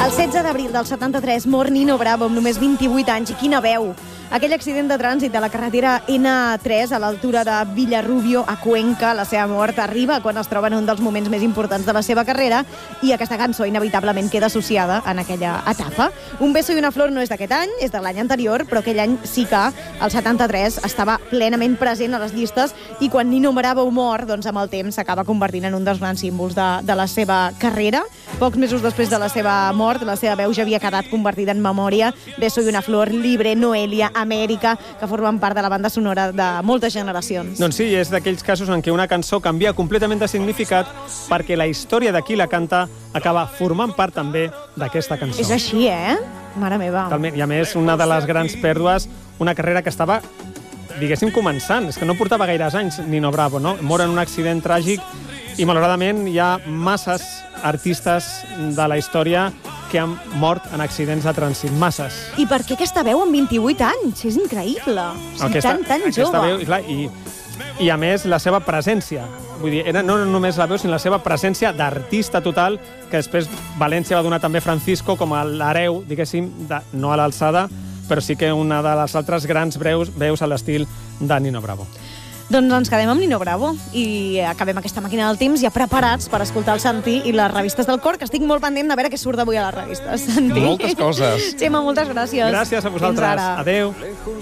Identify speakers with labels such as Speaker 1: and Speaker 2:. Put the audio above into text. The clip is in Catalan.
Speaker 1: El 16 d'abril del 73 mor Nino Bravo amb només 28 anys. I quina veu! Aquell accident de trànsit de la carretera N3 a l'altura de Villarrubio, a Cuenca, la seva mort arriba quan es troba en un dels moments més importants de la seva carrera i aquesta cançó inevitablement queda associada en aquella etapa. Un beso i una flor no és d'aquest any, és de l'any anterior, però aquell any sí que el 73 estava plenament present a les llistes i quan Nino Bravo mor, doncs amb el temps s'acaba convertint en un dels grans símbols de la seva carrera. Pocs mesos després de la seva mort, la seva veu ja havia quedat convertida en memòria. Beso i una flor, Libre, Noelia, Amèrica, que formen part de la banda sonora de moltes generacions.
Speaker 2: Doncs sí, és d'aquells casos en què una cançó canvia completament de significat perquè la història de qui la canta acaba formant part també d'aquesta cançó.
Speaker 1: És així, Mare meva.
Speaker 2: Totalment. I a més, una de les grans pèrdues, una carrera que estava, diguéssim, començant. És que no portava gaires anys Nino Bravo, no? Mor en un accident tràgic i, malauradament, hi ha masses artistes de la història que han mort en accidents de trànsit. Masses.
Speaker 1: I per què aquesta veu amb 28 anys? És increïble. Tan jove.
Speaker 2: Veu, i, clar, i a més, la seva presència. Vull dir, no només la veu, sinó la seva presència d'artista total, que després València va donar també Francisco com a l'hereu, diguéssim, no a l'alçada, però sí que una de les altres grans veus a l'estil de Nino Bravo.
Speaker 1: Doncs ens quedem amb Nino Bravo i acabem aquesta màquina del temps ja preparats per escoltar el Santi i les revistes del cor, que estic molt pendent de veure què surt avui a les revistes. Santi.
Speaker 3: Moltes coses.
Speaker 1: Xema, moltes gràcies.
Speaker 2: Gràcies a vosaltres.
Speaker 1: Fins ara.
Speaker 2: Adéu.